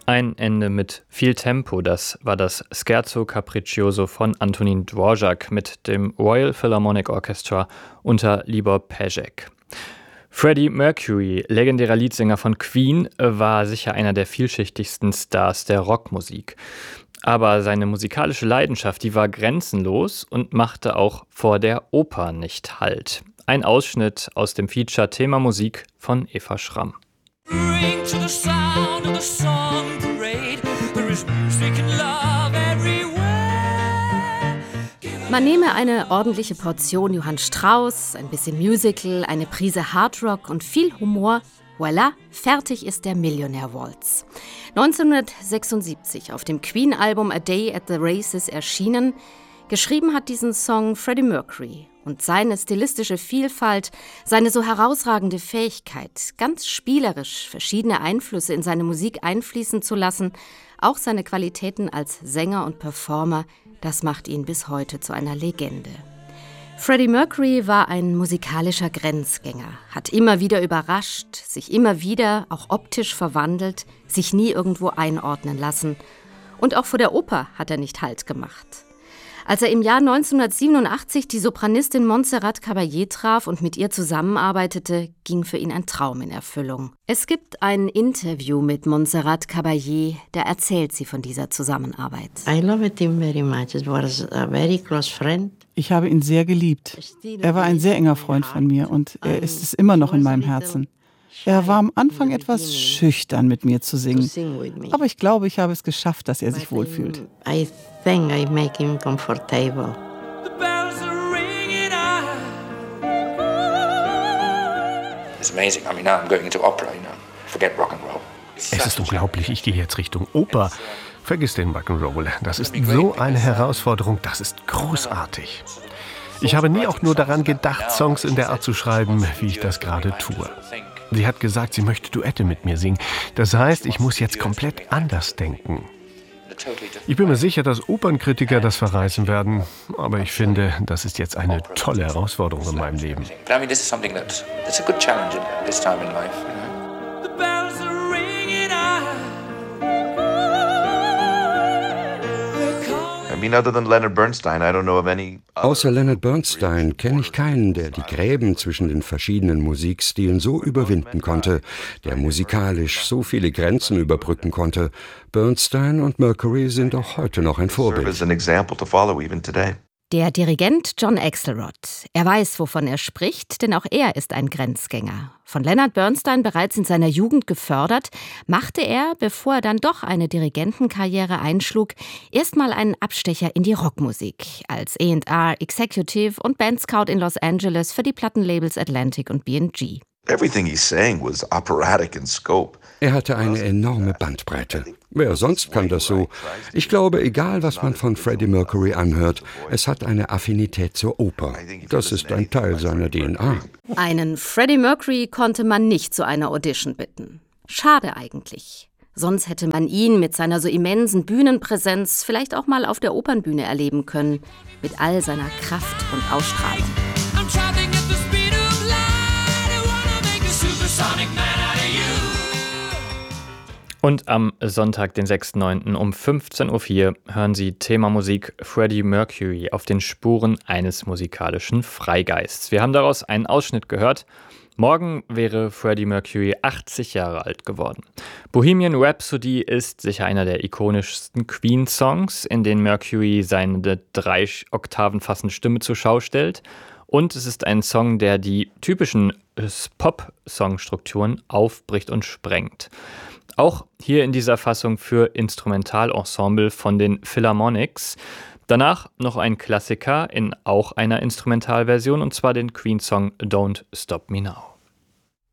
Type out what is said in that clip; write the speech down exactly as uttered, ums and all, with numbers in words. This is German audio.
Ein Ende mit viel Tempo, das war das Scherzo Capriccioso von Antonín Dvořák mit dem Royal Philharmonic Orchestra unter Libor Pešek. Freddie Mercury, legendärer Leadsänger von Queen, war sicher einer der vielschichtigsten Stars der Rockmusik. Aber seine musikalische Leidenschaft, die war grenzenlos und machte auch vor der Oper nicht Halt. Ein Ausschnitt aus dem Feature Thema Musik von Eva Schramm. Ring to the sound of the song parade. There is music and love everywhere. Man nehme eine ordentliche Portion Johann Strauss, ein bisschen Musical, eine Prise Hardrock und viel Humor. Voilà, fertig ist der Millionär-Waltz. neunzehnhundertsechsundsiebzig auf dem Queen-Album A Day at the Races erschienen. Geschrieben hat diesen Song Freddie Mercury. Und seine stilistische Vielfalt, seine so herausragende Fähigkeit, ganz spielerisch verschiedene Einflüsse in seine Musik einfließen zu lassen, auch seine Qualitäten als Sänger und Performer, das macht ihn bis heute zu einer Legende. Freddie Mercury war ein musikalischer Grenzgänger, hat immer wieder überrascht, sich immer wieder, auch optisch verwandelt, sich nie irgendwo einordnen lassen. Und auch vor der Oper hat er nicht Halt gemacht. Als er im Jahr neunzehnhundertsiebenundachtzig die Sopranistin Montserrat Caballé traf und mit ihr zusammenarbeitete, ging für ihn ein Traum in Erfüllung. Es gibt ein Interview mit Montserrat Caballé, da erzählt sie von dieser Zusammenarbeit. I loved him very much. It was a very close friend. Ich habe ihn sehr geliebt. Er war ein sehr enger Freund von mir und er ist es immer noch in meinem Herzen. Er war am Anfang etwas schüchtern, mit mir zu singen. Aber ich glaube, ich habe es geschafft, dass er sich wohlfühlt. I think I make him comfortable. It's amazing. I mean, now I'm going into opera, you know. Forget rock and roll. Es ist unglaublich, ich gehe jetzt Richtung Oper. Vergiss den Rock'n'Roll. Das ist so eine Herausforderung, das ist großartig. Ich habe nie auch nur daran gedacht, Songs in der Art zu schreiben, wie ich das gerade tue. Sie hat gesagt, sie möchte Duette mit mir singen. Das heißt, ich muss jetzt komplett anders denken. Ich bin mir sicher, dass Opernkritiker das verreißen werden. Aber ich finde, das ist jetzt eine tolle Herausforderung in meinem Leben. Außer Leonard Bernstein kenne ich keinen, der die Gräben zwischen den verschiedenen Musikstilen so überwinden konnte, der musikalisch so viele Grenzen überbrücken konnte. Bernstein und Mercury sind auch heute noch ein Vorbild. Der Dirigent John Axelrod. Er weiß, wovon er spricht, denn auch er ist ein Grenzgänger. Von Leonard Bernstein bereits in seiner Jugend gefördert, machte er, bevor er dann doch eine Dirigentenkarriere einschlug, erstmal einen Abstecher in die Rockmusik als A and R, Executive und Bandscout in Los Angeles für die Plattenlabels Atlantic und B and G. Er hatte eine enorme Bandbreite. Wer sonst kann das so? Ich glaube, egal was man von Freddie Mercury anhört, es hat eine Affinität zur Oper. Das ist ein Teil seiner D N A. Einen Freddie Mercury konnte man nicht zu einer Audition bitten. Schade eigentlich. Sonst hätte man ihn mit seiner so immensen Bühnenpräsenz vielleicht auch mal auf der Opernbühne erleben können. Mit all seiner Kraft und Ausstrahlung. Und am Sonntag, den sechsten neunten um fünfzehn Uhr vier hören Sie Thema Musik Freddie Mercury auf den Spuren eines musikalischen Freigeists. Wir haben daraus einen Ausschnitt gehört. Morgen wäre Freddie Mercury achtzig Jahre alt geworden. Bohemian Rhapsody ist sicher einer der ikonischsten Queen-Songs, in denen Mercury seine drei Oktaven fassende Stimme zur Schau stellt. Und es ist ein Song, der die typischen Pop-Song-Strukturen aufbricht und sprengt. Auch hier in dieser Fassung für Instrumentalensemble von den Philharmonics. Danach noch ein Klassiker in auch einer Instrumentalversion, und zwar den Queen-Song Don't Stop Me Now.